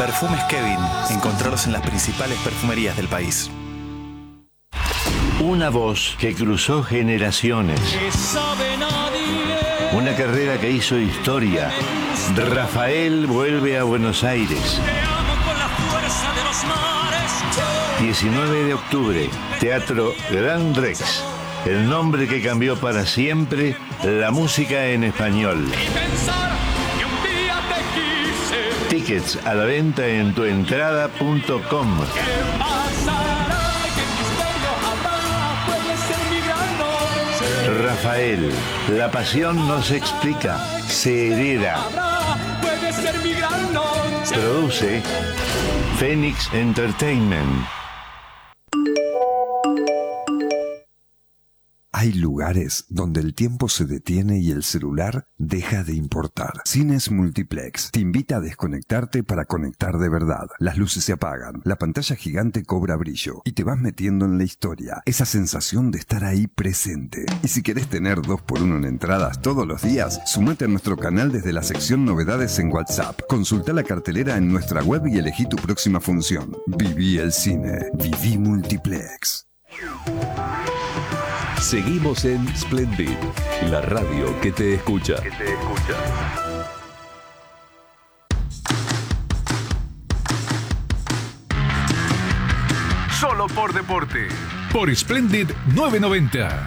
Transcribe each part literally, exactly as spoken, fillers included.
Perfumes Kevin. Encontrarlos en las principales perfumerías del país. Una voz que cruzó generaciones. Una carrera que hizo historia. Rafael vuelve a Buenos Aires. diecinueve de octubre, Teatro Gran Rex. El nombre que cambió para siempre la música en español. Tickets a la venta en tuentrada punto com. Rafael, la pasión no se explica, se hereda. Produce Phoenix Entertainment. Hay lugares donde el tiempo se detiene y el celular deja de importar. Cines Multiplex te invita a desconectarte para conectar de verdad. Las luces se apagan, la pantalla gigante cobra brillo y te vas metiendo en la historia. Esa sensación de estar ahí presente. Y si querés tener dos por uno en entradas todos los días, sumate a nuestro canal desde la sección Novedades en WhatsApp. Consulta la cartelera en nuestra web y elegí tu próxima función. Viví el cine. Viví Multiplex. Seguimos en Splendid, la radio que te escucha. Que te escucha. Solo por deporte. Por Splendid novecientos noventa.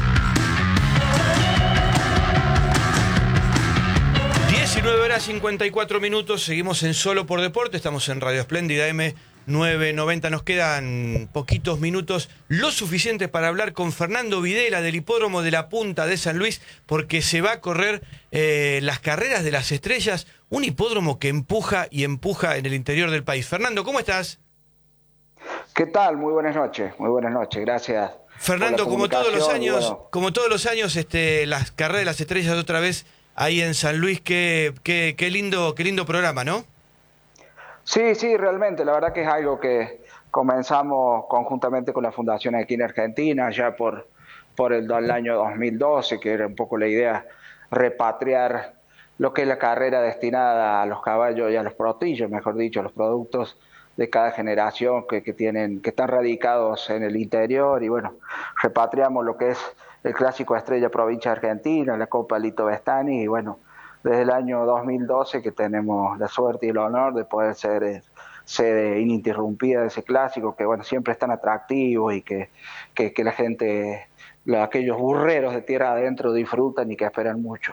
diecinueve horas cincuenta y cuatro minutos, seguimos en Solo por Deporte, estamos en Radio Splendid A M novecientos noventa, nos quedan poquitos minutos, lo suficiente para hablar con Fernando Videla del Hipódromo de la Punta de San Luis, porque se va a correr eh, las carreras de las estrellas, un hipódromo que empuja y empuja en el interior del país. Fernando, ¿cómo estás? ¿Qué tal? Muy buenas noches, muy buenas noches, gracias. Fernando, como todos los años, bueno. como todos los años, este, las carreras de las estrellas otra vez ahí en San Luis, qué, qué, qué lindo, qué lindo programa, ¿no? Sí, sí, realmente, la verdad que es algo que comenzamos conjuntamente con la Fundación aquí en Argentina, ya por, por el, el año dos mil doce, que era un poco la idea, repatriar lo que es la carrera destinada a los caballos y a los potrillos, mejor dicho, a los productos de cada generación que, que, tienen, que están radicados en el interior, y bueno, repatriamos lo que es el clásico Estrella Provincia Argentina, la Copa Lito Bestani, y bueno, desde el año dos mil doce que tenemos la suerte y el honor de poder ser eh, sede ininterrumpida de ese clásico, que bueno, siempre es tan atractivo y que, que, que la gente, la, aquellos burreros de tierra adentro disfrutan y que esperan mucho.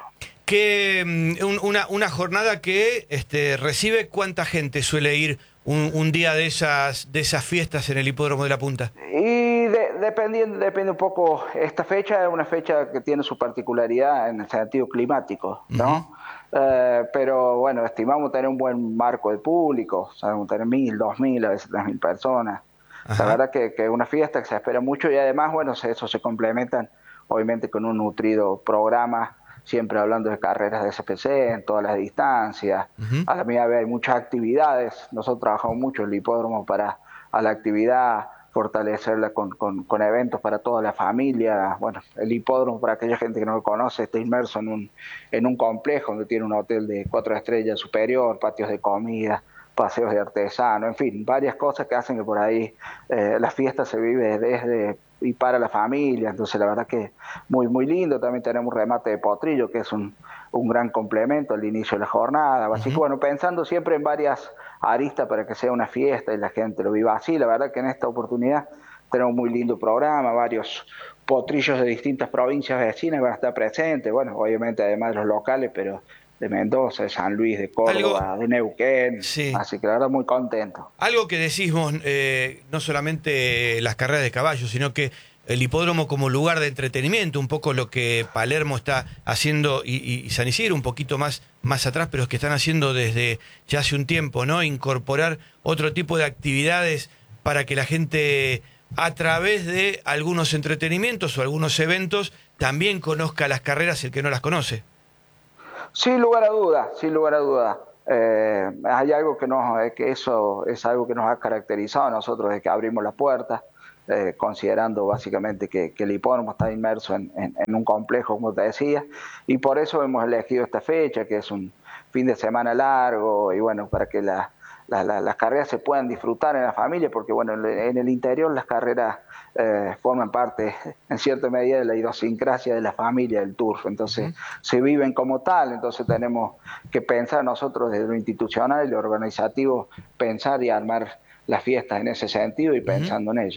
Que um, una, una jornada que este, recibe, ¿cuánta gente suele ir un, un día de esas, de esas fiestas en el Hipódromo de la Punta? Y de, dependiendo, depende un poco, esta fecha es una fecha que tiene su particularidad en el sentido climático, ¿no? Uh-huh. Eh, pero bueno, estimamos tener un buen marco de público, sabemos tener mil, dos mil, a veces tres mil personas. Ajá. La verdad que, que es una fiesta que se espera mucho, y además, bueno, eso se complementan obviamente con un nutrido programa, siempre hablando de carreras de S P C en todas las distancias. Uh-huh. A la misma vez hay muchas actividades, nosotros trabajamos mucho en el hipódromo para a la actividad, fortalecerla con, con, con eventos para toda la familia. Bueno, el hipódromo, para aquella gente que no lo conoce, está inmerso en un, en un complejo donde tiene un hotel de cuatro estrellas superior, patios de comida, paseos de artesano, en fin, varias cosas que hacen que por ahí eh, la fiesta se vive desde y para la familia. Entonces la verdad que muy muy lindo. También tenemos un remate de potrillo, que es un, un gran complemento al inicio de la jornada. Así que bueno, pensando siempre en varias aristas para que sea una fiesta y la gente lo viva así. La verdad que en esta oportunidad tenemos un muy lindo programa, varios potrillos de distintas provincias vecinas van a estar presentes, bueno, obviamente además de los locales, pero de Mendoza, de San Luis, de Córdoba, algo, de Neuquén, sí. Así que la verdad muy contento. Algo que decís vos, eh, no solamente las carreras de caballos, sino que el hipódromo como lugar de entretenimiento, un poco lo que Palermo está haciendo y, y San Isidro un poquito más, más atrás, pero es que están haciendo desde ya hace un tiempo, ¿no? Incorporar otro tipo de actividades para que la gente, a través de algunos entretenimientos o algunos eventos, también conozca las carreras el que no las conoce. Sin lugar a duda, sin lugar a duda. Eh, hay algo que nos, que eso es algo que nos ha caracterizado a nosotros desde que abrimos las puertas, eh, considerando básicamente que, que el hipódromo está inmerso en, en, en un complejo, como te decía, y por eso hemos elegido esta fecha, que es un fin de semana largo, y bueno, para que la, la, la, las carreras se puedan disfrutar en la familia, porque bueno, en el interior las carreras eh, forman parte en cierta medida de la idiosincrasia de la familia del turf, entonces uh-huh. se viven como tal, entonces tenemos que pensar nosotros desde lo institucional y lo organizativo, pensar y armar las fiestas en ese sentido y pensando uh-huh. en ellas.